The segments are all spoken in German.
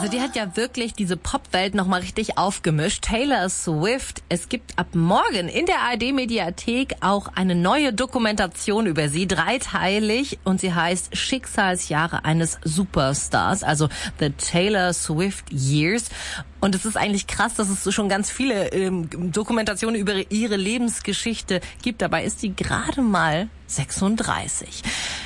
Also die hat ja wirklich diese Popwelt nochmal richtig aufgemischt. Taylor Swift. Es gibt ab morgen in der ARD-Mediathek auch eine neue Dokumentation über sie, dreiteilig. Und sie heißt Schicksalsjahre eines Superstars, also The Taylor Swift Years. Und es ist eigentlich krass, dass es so schon ganz viele Dokumentationen über ihre Lebensgeschichte gibt. Dabei ist sie gerade mal 36.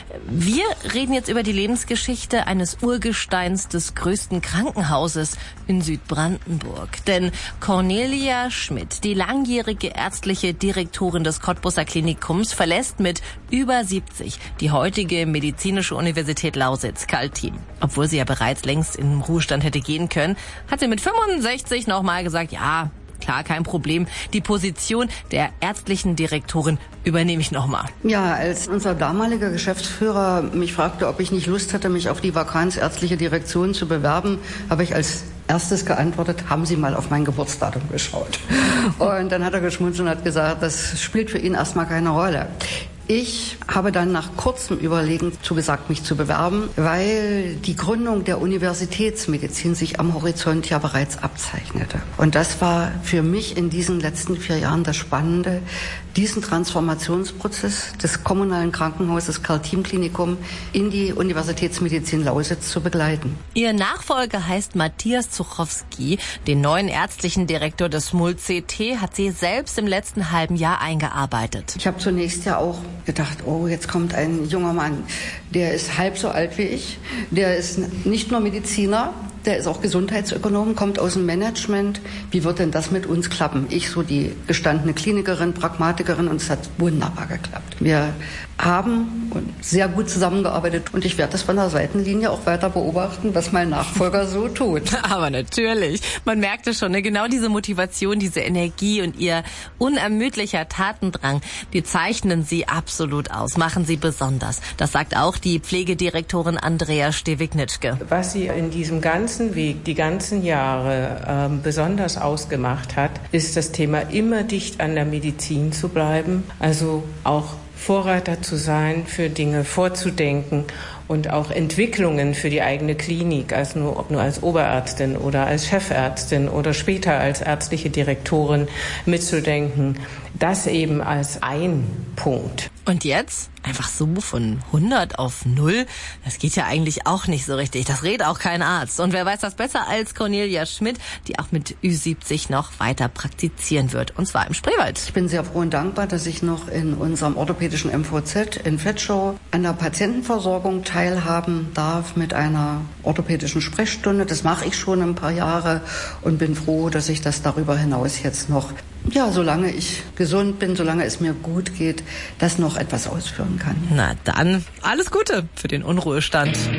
Wir reden jetzt über die Lebensgeschichte eines Urgesteins des größten Krankenhauses in Südbrandenburg. Denn Cornelia Schmidt, die langjährige ärztliche Direktorin des Cottbuser Klinikums, verlässt mit über 70 die heutige Medizinische Universität Lausitz-Kaltin. Obwohl sie ja bereits längst im Ruhestand hätte gehen können, hat sie mit 65 nochmal gesagt, ja, klar, kein Problem. Die Position der ärztlichen Direktorin übernehme ich nochmal. Ja, als unser damaliger Geschäftsführer mich fragte, ob ich nicht Lust hätte, mich auf die Vakanz ärztliche Direktion zu bewerben, habe ich als erstes geantwortet, haben Sie mal auf mein Geburtsdatum geschaut. Und dann hat er geschmunzelt und hat gesagt, das spielt für ihn erstmal keine Rolle. Ich habe dann nach kurzem Überlegen zugesagt, mich zu bewerben, weil die Gründung der Universitätsmedizin sich am Horizont ja bereits abzeichnete. Und das war für mich in diesen letzten 4 Jahren das Spannende, diesen Transformationsprozess des kommunalen Krankenhauses Kaltin-Klinikum in die Universitätsmedizin Lausitz zu begleiten. Ihr Nachfolger heißt Matthias Zuchowski. Den neuen ärztlichen Direktor des MUL-CT hat sie selbst im letzten halben Jahr eingearbeitet. Ich habe zunächst ja auch gedacht, oh, jetzt kommt ein junger Mann, der ist halb so alt wie ich, der ist nicht nur Mediziner, der ist auch Gesundheitsökonom, kommt aus dem Management. Wie wird denn das mit uns klappen? Ich, so die gestandene Klinikerin, Pragmatikerin, und es hat wunderbar geklappt. Wir haben sehr gut zusammengearbeitet und ich werde das von der Seitenlinie auch weiter beobachten, was mein Nachfolger so tut. Aber natürlich, man merkte schon, ne? Genau diese Motivation, diese Energie und ihr unermüdlicher Tatendrang, die zeichnen sie absolut aus, machen sie besonders. Das sagt auch die Pflegedirektorin Andrea Stewignitschke. Was sie in diesem ganzen Weg, die ganzen Jahre besonders ausgemacht hat, ist das Thema, immer dicht an der Medizin zu bleiben, also auch Vorreiter zu sein, für Dinge vorzudenken und auch Entwicklungen für die eigene Klinik, also ob nur als Oberärztin oder als Chefärztin oder später als ärztliche Direktorin mitzudenken. Das eben als ein Punkt. Und jetzt? Einfach so von 100 auf 0? Das geht ja eigentlich auch nicht so richtig. Das rät auch kein Arzt. Und wer weiß das besser als Cornelia Schmidt, die auch mit Ü70 noch weiter praktizieren wird. Und zwar im Spreewald. Ich bin sehr froh und dankbar, dass ich noch in unserem orthopädischen MVZ in Vetschau an der Patientenversorgung teilhaben darf mit einer orthopädischen Sprechstunde. Das mache ich schon ein paar Jahre und bin froh, dass ich das darüber hinaus jetzt noch, ja, solange ich gesund bin, solange es mir gut geht, das noch etwas ausführen kann. Na dann, alles Gute für den Unruhestand.